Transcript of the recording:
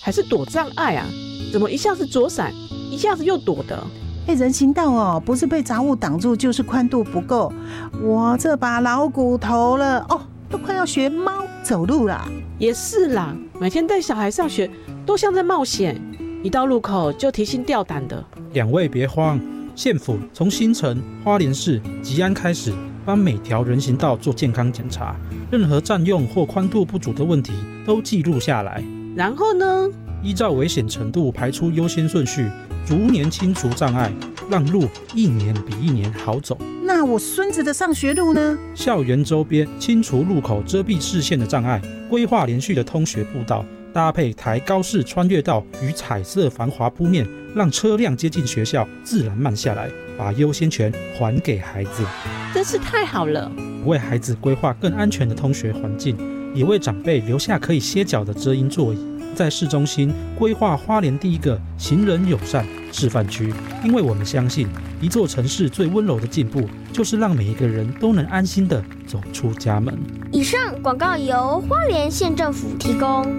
还是躲障碍啊？怎么一下子左闪，一下子又躲的？ 人行道哦，不是被杂物挡住，就是宽度不够。我这把老骨头了哦，都快要学猫走路啦。 也是啦，每天带小孩上学都像在冒险，一到路口就提心吊胆的。 两位别慌，县府从新城、花莲市、吉安开始，帮每条人行道做健康检查，任何占用或宽度不足的问题都记录下来。 然后呢？ 依照危险程度排出优先顺序，逐年清除障碍，让路一年比一年好走。 那我孙子的上学路呢？ 校园周边清除路口遮蔽视线的障碍，规划连续的通学步道，搭配抬高式穿越道与彩色防滑铺面，让车辆接近学校自然慢下来，把优先权还给孩子。 真是太好了！ 为孩子规划更安全的通学环境，也为长辈留下可以歇脚的遮阴座椅。在市中心规划花莲第一个行人友善示范区，因为我们相信，一座城市最温柔的进步，就是让每一个人都能安心地走出家门。 以上广告由花莲县政府提供。